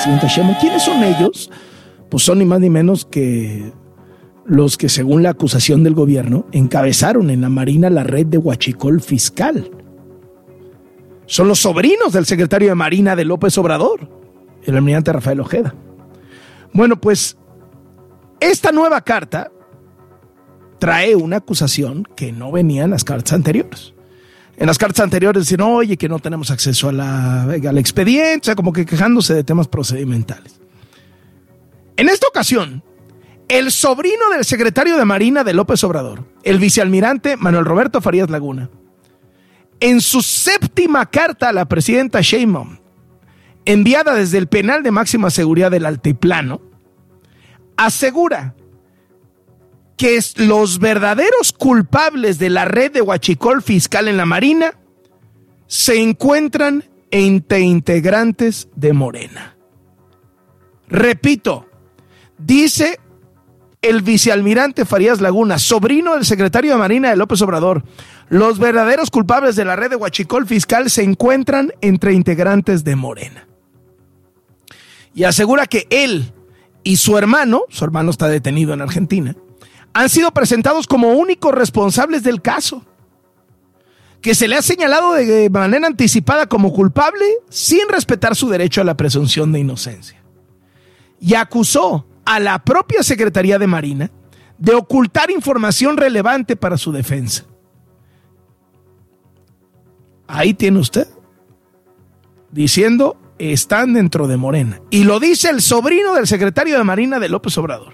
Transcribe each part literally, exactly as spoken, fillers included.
presidenta Sheinbaum. ¿Quiénes son ellos? Pues son ni más ni menos que los que, según la acusación del gobierno, encabezaron en la Marina la red de huachicol fiscal. Son los sobrinos del secretario de Marina de López Obrador, el almirante Rafael Ojeda. Bueno, pues esta nueva carta trae una acusación que no venía en las cartas anteriores. En las cartas anteriores decían, oye, que no tenemos acceso a la, al expediente, o sea, como que quejándose de temas procedimentales. En esta ocasión, el sobrino del secretario de Marina de López Obrador, el vicealmirante Manuel Roberto Farías Laguna, en su séptima carta a la presidenta Sheinbaum, enviada desde el penal de máxima seguridad del Altiplano, asegura que los verdaderos culpables de la red de huachicol fiscal en la Marina se encuentran entre integrantes de Morena. Repito, dice el vicealmirante Farías Laguna, sobrino del secretario de Marina de López Obrador, los verdaderos culpables de la red de huachicol fiscal se encuentran entre integrantes de Morena. Y asegura que él y su hermano, su hermano está detenido en Argentina, han sido presentados como únicos responsables del caso, que se le ha señalado de manera anticipada como culpable sin respetar su derecho a la presunción de inocencia. Y acusó a la propia Secretaría de Marina de ocultar información relevante para su defensa. Ahí tiene usted, diciendo, están dentro de Morena. Y lo dice el sobrino del secretario de Marina de López Obrador.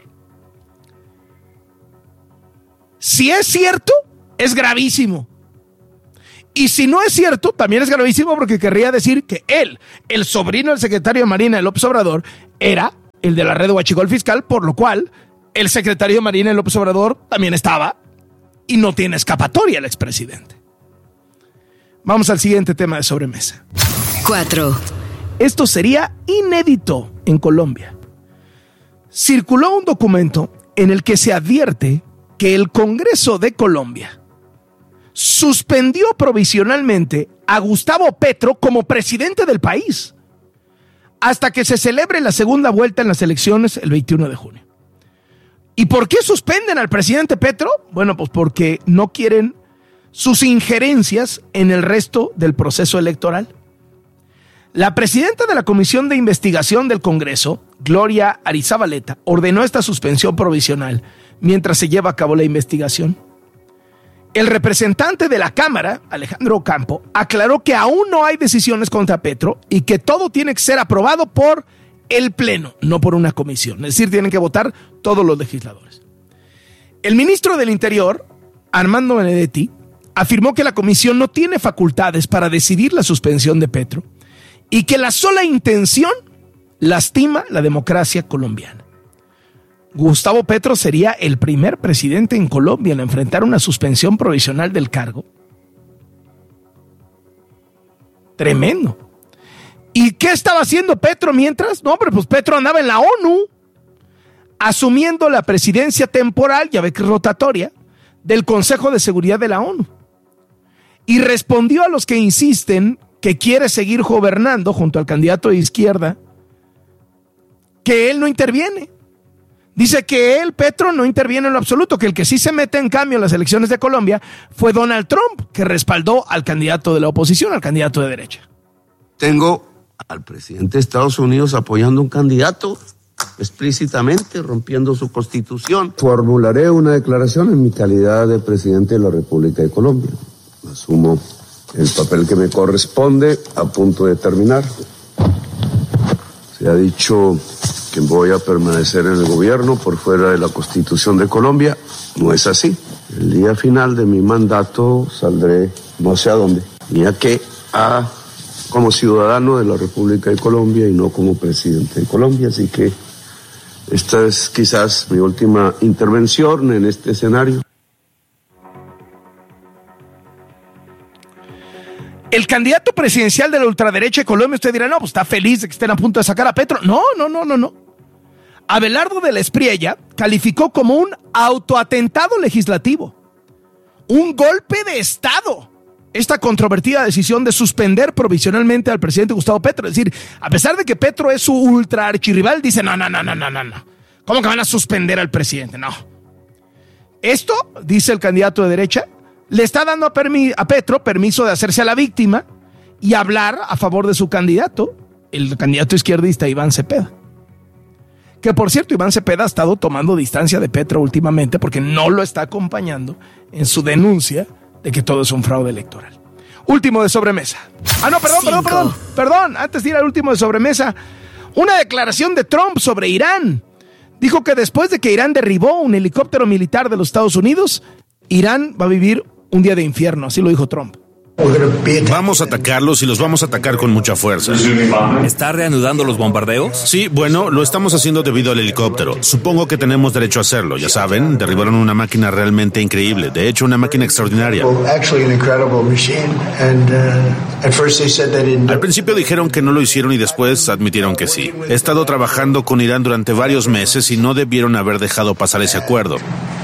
Si es cierto, es gravísimo. Y si no es cierto, también es gravísimo, porque querría decir que él, el sobrino del secretario de Marina de López Obrador, era el de la red de huachicol fiscal, por lo cual el secretario de Marina de López Obrador también estaba y no tiene escapatoria el expresidente. Vamos al siguiente tema de sobremesa. cuatro. Esto sería inédito en Colombia. Circuló un documento en el que se advierte que el Congreso de Colombia suspendió provisionalmente a Gustavo Petro como presidente del país hasta que se celebre la segunda vuelta en las elecciones el veintiuno de junio. ¿Y por qué suspenden al presidente Petro? Bueno, pues porque no quieren sus injerencias en el resto del proceso electoral. La presidenta de la Comisión de Investigación del Congreso, Gloria Arizabaleta, ordenó esta suspensión provisional mientras se lleva a cabo la investigación. El representante de la Cámara, Alejandro Ocampo, aclaró que aún no hay decisiones contra Petro y que todo tiene que ser aprobado por el Pleno, no por una comisión. Es decir, tienen que votar todos los legisladores. El ministro del Interior, Armando Benedetti, afirmó que la comisión no tiene facultades para decidir la suspensión de Petro y que la sola intención lastima la democracia colombiana. Gustavo Petro sería el primer presidente en Colombia en enfrentar una suspensión provisional del cargo. Tremendo. ¿Y qué estaba haciendo Petro mientras? No, pero pues Petro andaba en la ONU, asumiendo la presidencia temporal, ya ve que es rotatoria, del Consejo de Seguridad de la ONU. Y respondió a los que insisten que quiere seguir gobernando junto al candidato de izquierda, que él no interviene. Dice que él, Petro, no interviene en lo absoluto, que el que sí se mete en cambio en las elecciones de Colombia fue Donald Trump, que respaldó al candidato de la oposición, al candidato de derecha. Tengo al presidente de Estados Unidos apoyando un candidato explícitamente, rompiendo su constitución. Formularé una declaración en mi calidad de presidente de la República de Colombia. Asumo el papel que me corresponde, a punto de terminar. Se ha dicho que voy a permanecer en el gobierno por fuera de la Constitución de Colombia. No es así. El día final de mi mandato saldré no sé a dónde, ni a qué, a, como ciudadano de la República de Colombia y no como presidente de Colombia. Así que esta es quizás mi última intervención en este escenario. El candidato presidencial de la ultraderecha de Colombia, usted dirá, no, pues está feliz de que estén a punto de sacar a Petro. No, no, no, no, no. Abelardo de la Espriella calificó como un autoatentado legislativo, un golpe de Estado, esta controvertida decisión de suspender provisionalmente al presidente Gustavo Petro. Es decir, a pesar de que Petro es su ultra archirrival, dice, no, no, no, no, no, no, no. ¿Cómo que van a suspender al presidente? No. Esto, dice el candidato de derecha, le está dando a, permi- a Petro permiso de hacerse a la víctima y hablar a favor de su candidato, el candidato izquierdista Iván Cepeda. Que por cierto, Iván Cepeda ha estado tomando distancia de Petro últimamente porque no lo está acompañando en su denuncia de que todo es un fraude electoral. Último de sobremesa. Ah, no, perdón, perdón, perdón, perdón. Antes de ir al último de sobremesa, una declaración de Trump sobre Irán. Dijo que después de que Irán derribó un helicóptero militar de los Estados Unidos, Irán va a vivir un día de infierno. Así lo dijo Trump. Vamos a atacarlos y los vamos a atacar con mucha fuerza. ¿Está reanudando los bombardeos? Sí, bueno, lo estamos haciendo debido al helicóptero. Supongo que tenemos derecho a hacerlo, ya saben. Derribaron una máquina realmente increíble. De hecho, una máquina extraordinaria. Al principio dijeron que no lo hicieron y después admitieron que sí. He estado trabajando con Irán durante varios meses y no debieron haber dejado pasar ese acuerdo.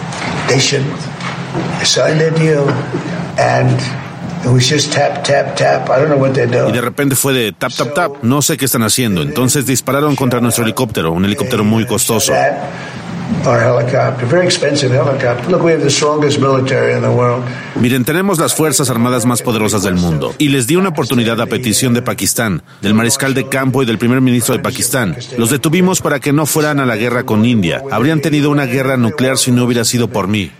Y de repente fue de tap, tap, tap. No sé qué están haciendo. Entonces dispararon contra nuestro helicóptero, un helicóptero muy costoso. Miren, tenemos las fuerzas armadas más poderosas del mundo. Y les di una oportunidad a petición de Pakistán, del mariscal de campo y del primer ministro de Pakistán. Los detuvimos para que no fueran a la guerra con India. Habrían tenido una guerra nuclear si no hubiera sido por mí.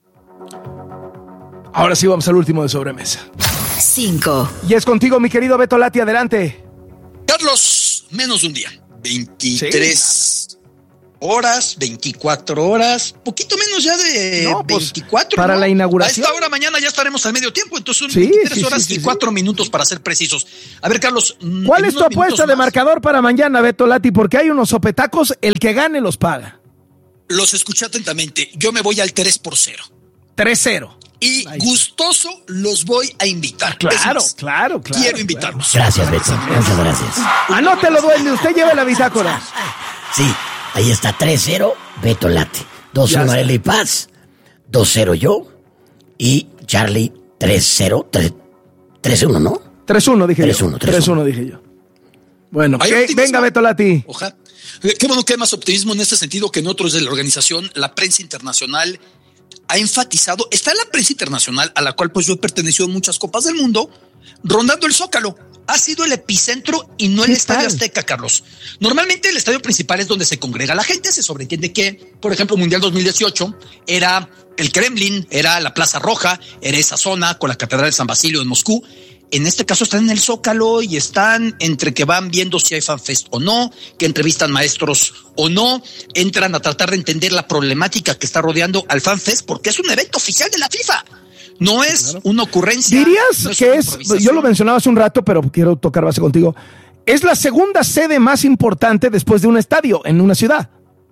Ahora sí vamos al último de sobremesa. Cinco. Y es contigo, mi querido Beto Lati, adelante. Carlos, menos de un día. veintitrés sí, horas, veinticuatro horas, poquito menos ya de no, pues, veinticuatro. Para ¿no? la inauguración. A esta hora mañana ya estaremos al medio tiempo, entonces son sí, veintitrés sí, horas sí, sí, y cuatro sí. minutos para ser precisos. A ver, Carlos. ¿Cuál es tu apuesta de más? marcador para mañana, Beto Lati? Porque hay unos sopetacos, el que gane los paga. Los escuché atentamente. Yo me voy al tres por cero. tres cero. Y Ay. gustoso los voy a invitar. Claro, más, claro, claro. Quiero invitarlos. Claro. Gracias, Beto. Muchas gracias. Anótelo, duende. Usted lleve la bitácora. Sí, ahí está tres cero, Beto Lati. dos uno Arely Paz. dos cero yo. Y Charlie tres cero. tres uno, ¿no? tres uno dije tres uno, yo. tres uno dije yo. Bueno, ¿qué? Venga, Beto Lati. Ojalá. Qué bueno que hay más optimismo en este sentido que en otros de la organización. La prensa internacional ha enfatizado, está la prensa internacional a la cual pues yo he pertenecido en muchas copas del mundo, rondando el Zócalo. Ha sido el epicentro y no el Estadio Azteca, Carlos. Normalmente el estadio principal es donde se congrega la gente. Se sobreentiende que, por ejemplo, Mundial dos mil dieciocho era el Kremlin, era la Plaza Roja, era esa zona con la Catedral de San Basilio en Moscú. En este caso están en el Zócalo y están entre que van viendo si hay fanfest o no, que entrevistan maestros o no, entran a tratar de entender la problemática que está rodeando al fanfest porque es un evento oficial de la FIFA. No es claro. una ocurrencia. ¿Dirías no es que es, yo lo mencionaba hace un rato, pero quiero tocar base contigo, es la segunda sede más importante después de un estadio en una ciudad?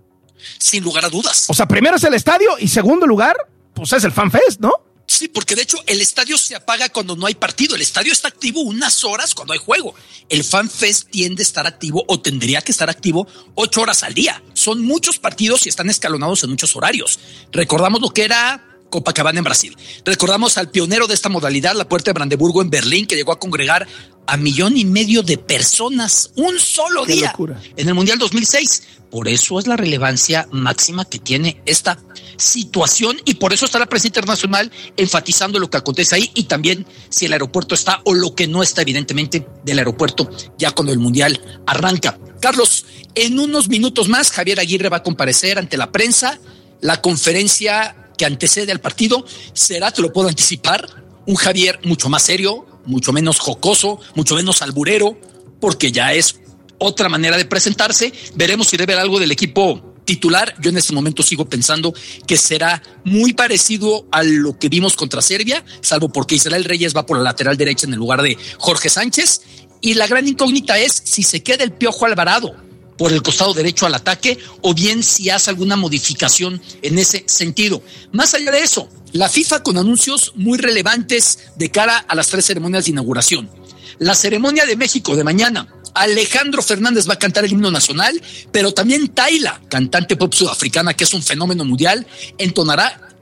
Sin lugar a dudas. O sea, primero es el estadio y segundo lugar, pues es el fanfest, ¿no? Sí, porque de hecho el estadio se apaga cuando no hay partido. El estadio está activo unas horas cuando hay juego. El FanFest tiende a estar activo o tendría que estar activo ocho horas al día. Son muchos partidos y están escalonados en muchos horarios. Recordamos lo que era Copacabana en Brasil. Recordamos al pionero de esta modalidad, la Puerta de Brandeburgo en Berlín, que llegó a congregar a millón y medio de personas un solo Qué día locura. En el Mundial dos mil seis. Por eso es la relevancia máxima que tiene esta situación y por eso está la prensa internacional enfatizando lo que acontece ahí y también si el aeropuerto está o lo que no está evidentemente del aeropuerto ya cuando el Mundial arranca. Carlos, en unos minutos más Javier Aguirre va a comparecer ante la prensa. La conferencia que antecede al partido será, te lo puedo anticipar, un Javier mucho más serio, mucho menos jocoso, mucho menos alburero, porque ya es otra manera de presentarse. Veremos si debe haber algo del equipo titular. Yo en este momento sigo pensando que será muy parecido a lo que vimos contra Serbia, salvo porque Israel Reyes va por la lateral derecha en el lugar de Jorge Sánchez. Y la gran incógnita es si se queda el Piojo Alvarado por el costado derecho al ataque o bien si hace alguna modificación en ese sentido. Más allá de eso, la FIFA con anuncios muy relevantes de cara a las tres ceremonias de inauguración. La ceremonia de México de mañana, Alejandro Fernández va a cantar el himno nacional, pero también Tayla, cantante pop sudafricana que es un fenómeno mundial, entonará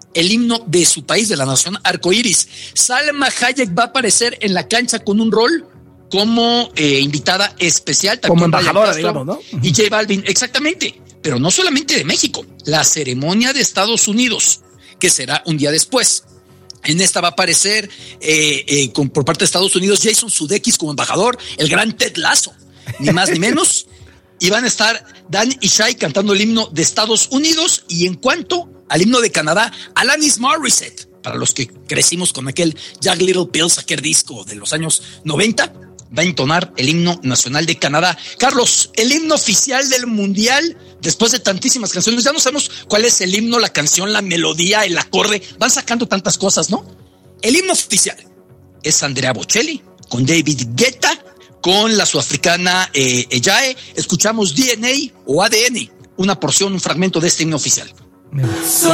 el himno de su país, de la nación arcoíris. Salma Hayek va a aparecer en la cancha con un rol como eh, invitada especial. Como embajadora, digamos, ¿no? Y J Balvin, exactamente. Pero no solamente de México, la ceremonia de Estados Unidos, que será un día después. En esta va a aparecer eh, eh, con, por parte de Estados Unidos Jason Sudeikis como embajador, el gran Ted Lasso, ni más ni menos. Y van a estar Dan y Shai cantando el himno de Estados Unidos. Y en cuanto al himno de Canadá, Alanis Morissette, para los que crecimos con aquel Jagged Little Pills, aquel disco de los años noventa, va a entonar el himno nacional de Canadá. Carlos, el himno oficial del Mundial, después de tantísimas canciones, ya no sabemos cuál es el himno, la canción, la melodía, el acorde, van sacando tantas cosas, ¿no? El himno oficial es Andrea Bocelli, con David Guetta, con la sudafricana eh, Ejae. Escuchamos D N A o A D N, una porción, un fragmento de este himno oficial.